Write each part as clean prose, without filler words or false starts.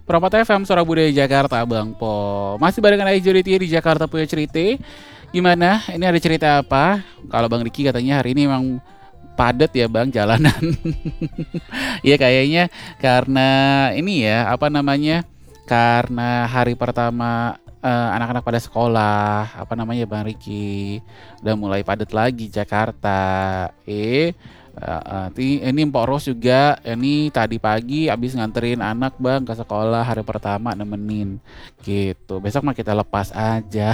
Permata FM, Suara Budaya Jakarta, Bang Po. Masih barengan Aja di Jakarta punya cerita. Gimana? Ini ada cerita apa? Kalau Bang Riki katanya hari ini emang padat ya Bang jalanan. Iya kayaknya karena ini ya, apa namanya? Karena hari pertama anak-anak pada sekolah, apa namanya Bang Riki? Udah mulai padat lagi Jakarta. Ini Mpok Ros juga ini tadi pagi abis nganterin anak Bang ke sekolah hari pertama nemenin gitu. Besok mah kita lepas aja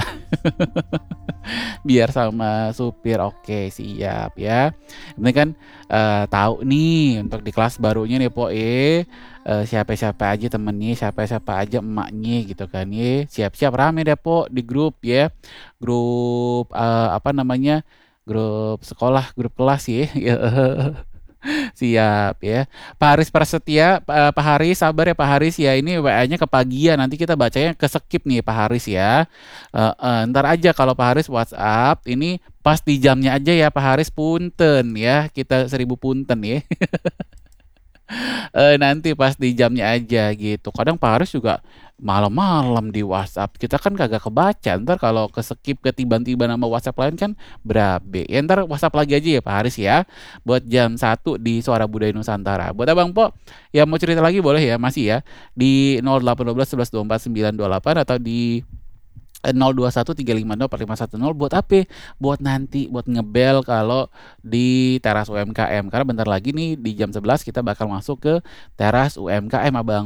biar sama supir. Oke, siap ya. Ini kan tahu nih untuk di kelas barunya nih Po siapa-siapa aja temennya, siapa-siapa aja emaknya gitu kan ya. Siap-siap rame deh Po di grup ya. Grup apa namanya? Grup sekolah, grup kelas ya. Siap ya. Pak Haris Prasetya, Pak Haris sabar ya Pak Haris ya. Ini WA-nya kepagian. Nanti kita bacanya ke skip nih Pak Haris ya. Ntar aja kalau Pak Haris WhatsApp ini pas di jamnya aja ya Pak Haris, punten ya. Kita 1000 punten ya. Nanti pas di jamnya aja gitu. Kadang Pak Haris juga malam-malam di WhatsApp. Kita kan kagak kebaca. Ntar kalau ke skip ketiban-tiban nama WhatsApp lain kan berabe. Ya ntar WhatsApp lagi aja ya Pak Haris ya. Buat jam 1 di Suara Budaya Nusantara. Buat Abang Po, ya mau cerita lagi boleh ya, masih ya. Di 0812 11 24 928 atau di 0213504510 buat apa? Buat nanti buat ngebel kalau di teras UMKM karena bentar lagi nih di jam 11 kita bakal masuk ke teras UMKM Abang